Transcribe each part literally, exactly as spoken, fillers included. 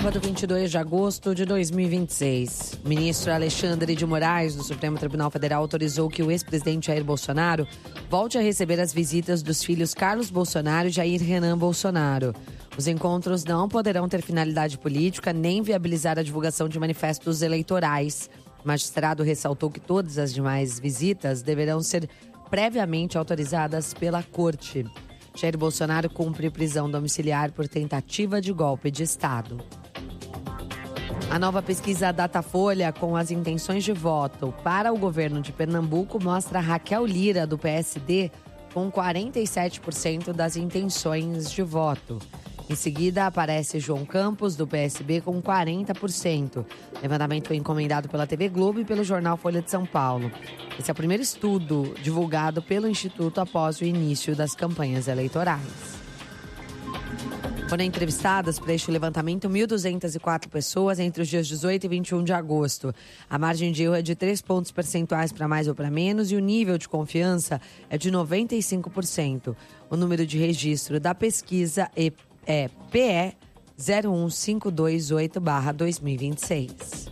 sábado, vinte e dois de agosto de dois mil e vinte e seis. O ministro Alexandre de Moraes, do Supremo Tribunal Federal, autorizou que o ex-presidente Jair Bolsonaro volte a receber as visitas dos filhos Carlos Bolsonaro e Jair Renan Bolsonaro. Os encontros não poderão ter finalidade política nem viabilizar a divulgação de manifestos eleitorais. O magistrado ressaltou que todas as demais visitas deverão ser previamente autorizadas pela Corte. Jair Bolsonaro cumpre prisão domiciliar por tentativa de golpe de Estado. A nova pesquisa Datafolha com as intenções de voto para o governo de Pernambuco mostra Raquel Lira, do P S D, com quarenta e sete por cento das intenções de voto. Em seguida, aparece João Campos, do P S B, com quarenta por cento. O levantamento foi encomendado pela T V Globo e pelo jornal Folha de São Paulo. Esse é o primeiro estudo divulgado pelo Instituto após o início das campanhas eleitorais. Foram entrevistadas para este levantamento mil duzentas e quatro pessoas entre os dias dezoito e vinte e um de agosto. A margem de erro é de três pontos percentuais para mais ou para menos e o nível de confiança é de noventa e cinco por cento. O número de registro da pesquisa é É P E zero um cinco dois oito barra dois mil e vinte e seis.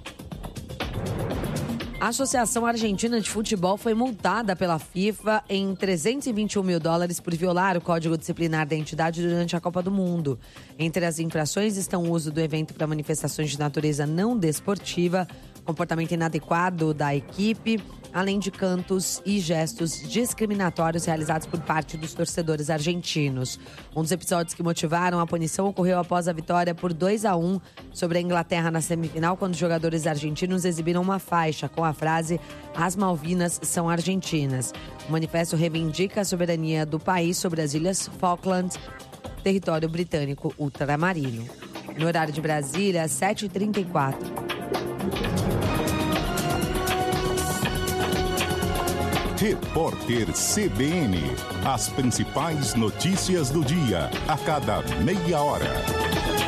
A Associação Argentina de Futebol foi multada pela FIFA em trezentos e vinte e um mil dólares por violar o código disciplinar da entidade durante a Copa do Mundo. Entre as infrações estão o uso do evento para manifestações de natureza não desportiva, comportamento inadequado da equipe, além de cantos e gestos discriminatórios realizados por parte dos torcedores argentinos. Um dos episódios que motivaram a punição ocorreu após a vitória por dois a um sobre a Inglaterra na semifinal, quando os jogadores argentinos exibiram uma faixa com a frase "As Malvinas são argentinas". O manifesto reivindica a soberania do país sobre as Ilhas Falkland, território britânico ultramarino. No horário de Brasília, sete e trinta e quatro. Repórter C B N. As principais notícias do dia, a cada meia hora.